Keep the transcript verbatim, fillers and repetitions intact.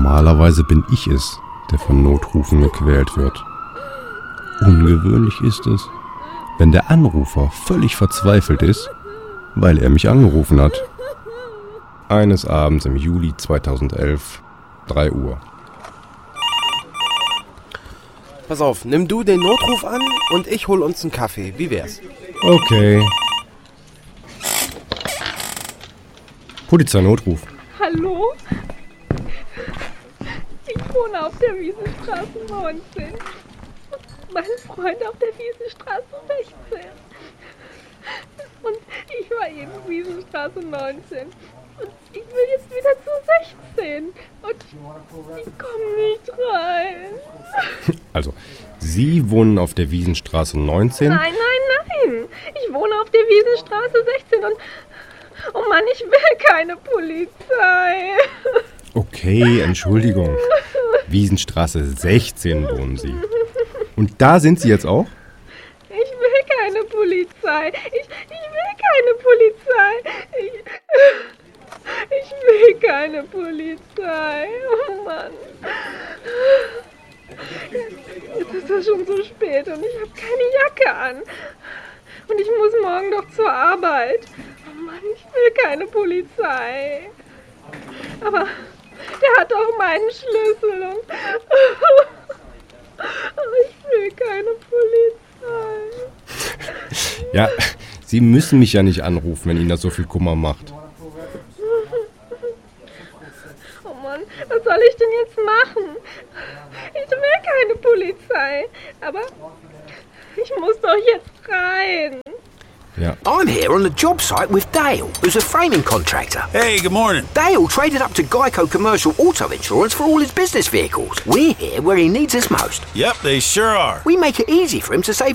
Normalerweise bin ich es, der von Notrufen gequält wird. Ungewöhnlich ist es, wenn der Anrufer völlig verzweifelt ist, weil er mich angerufen hat. Eines Abends im Juli zweitausendelf, drei Uhr. Pass auf, nimm du den Notruf an und ich hol uns einen Kaffee. Wie wär's? Okay. Polizeinotruf. Hallo? Ich wohne auf der Wiesenstraße neunzehn. Mein Freund auf der Wiesenstraße sechzehn. Und ich war eben Wiesenstraße neunzehn. Und ich will jetzt wieder zu sechzehn. Und ich komme nicht rein. Also, Sie wohnen auf der Wiesenstraße neunzehn? Nein, nein, nein. Ich wohne auf der Wiesenstraße sechzehn und... Oh Mann, ich will keine Polizei. Okay, Entschuldigung. Wiesenstraße sechzehn wohnen Sie. Und da sind Sie jetzt auch? Ich will keine Polizei. Ich, ich will keine Polizei. Ich, ich will keine Polizei. Oh Mann. Jetzt ist es schon so spät und ich habe keine Jacke an. Und ich muss morgen doch zur Arbeit. Oh Mann, ich will keine Polizei. Aber der hat doch meinen Schlüssel und... Aber ich will keine Polizei. Ja, Sie müssen mich ja nicht anrufen, wenn Ihnen das so viel Kummer macht. Oh Mann, was soll ich denn jetzt machen? Ich will keine Polizei. Aber ich muss doch jetzt rein. Ja. I'm here on the job site with Dale, who's a framing contractor. Hey, good morning. Dale traded up to Geico Commercial Auto Insurance for all his business vehicles. We're here where he needs us most. Yep, they sure are. We make it easy for him to save